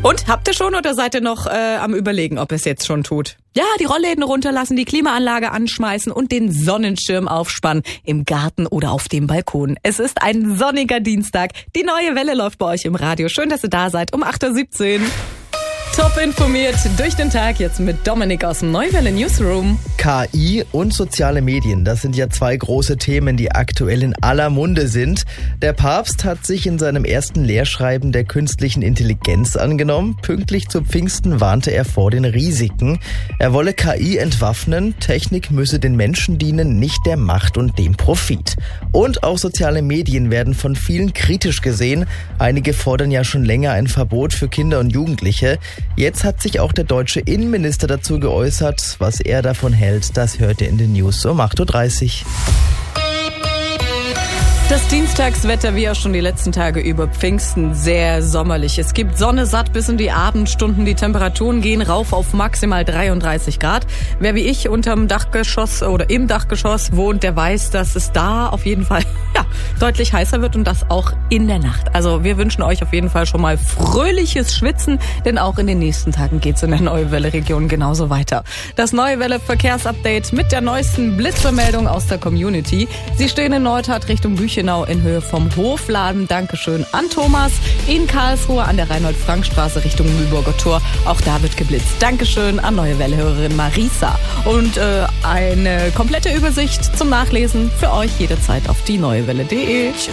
Und, habt ihr schon oder seid ihr noch am Überlegen, ob ihr es jetzt schon tut? Ja, die Rollläden runterlassen, die Klimaanlage anschmeißen und den Sonnenschirm aufspannen im Garten oder auf dem Balkon. Es ist ein sonniger Dienstag. Die neue Welle läuft bei euch im Radio. Schön, dass ihr da seid um 8.17 Uhr. Top informiert durch den Tag jetzt mit Dominik aus dem Neuwelle Newsroom. KI und soziale Medien, das sind ja zwei große Themen, die aktuell in aller Munde sind. Der Papst hat sich in seinem ersten Lehrschreiben der künstlichen Intelligenz angenommen. Pünktlich zu Pfingsten warnte er vor den Risiken. Er wolle KI entwaffnen. Technik müsse den Menschen dienen, nicht der Macht und dem Profit. Und auch soziale Medien werden von vielen kritisch gesehen. Einige fordern ja schon länger ein Verbot für Kinder und Jugendliche. Jetzt hat sich auch der deutsche Innenminister dazu geäußert. Was er davon hält, das hört ihr in den News um 8.30 Uhr. Das Dienstagswetter wie auch schon die letzten Tage über Pfingsten sehr sommerlich. Es gibt Sonne satt bis in die Abendstunden. Die Temperaturen gehen rauf auf maximal 33 Grad. Wer wie ich unterm Dachgeschoss oder im Dachgeschoss wohnt, der weiß, dass es da auf jeden Fall deutlich heißer wird und das auch in der Nacht. Also wir wünschen euch auf jeden Fall schon mal fröhliches Schwitzen, denn auch in den nächsten Tagen geht's in der Neue Welle Region genauso weiter. Das Neue Welle Verkehrsupdate mit der neuesten Blitzermeldung aus der Community. Sie stehen in Neustadt Richtung Büchenau in Höhe vom Hofladen. Dankeschön an Thomas. In Karlsruhe an der Reinhold-Frank-Straße Richtung Mühlburger Tor. Auch da wird geblitzt. Dankeschön an Neue Welle-Hörerin Marisa. Und eine komplette Übersicht zum Nachlesen für euch jederzeit auf dieneuewelle.de.